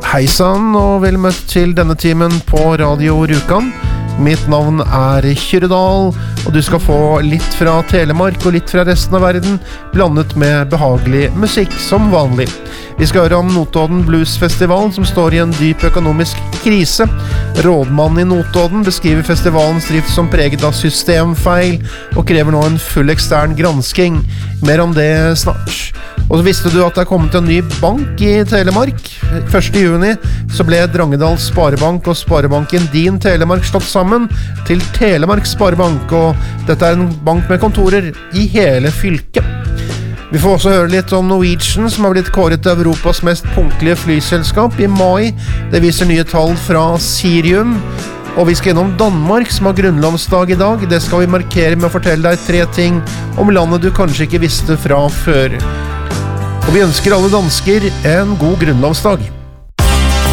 Hei sann, og vel møtt til denne timen på Radio Rjukan. Mitt navn Kyrre Dahl, og du skal få litt fra Telemark og litt fra resten av verden, blandet med behagelig musikk som vanlig. Vi skal høre om Notodden Bluesfestival, som står i en dyp økonomisk krise. Rådmannen i Notodden beskriver festivalens drift som preget av systemfeil, og krever nå en full ekstern gransking. Mer om det snart. Og så visste du at det kommet en ny bank i Telemark? 1. juni så ble Drangedal Sparebank og Sparebanken Din Telemark slått sammen til Telemark Sparebank, og dette en bank med kontorer i hele fylket. Vi får også høre litt om Norwegian, som har blitt kåret til Europas mest punktlige flyselskap i mai. Det viser nye tall fra Sirium. Og vi skal gjennom Danmark, som har grunnlovsdag i dag. Det skal vi markere med å fortelle deg 3 ting om landet du kanskje ikke visste fra før. Og vi ønsker alle dansker en god grunnlovsdag.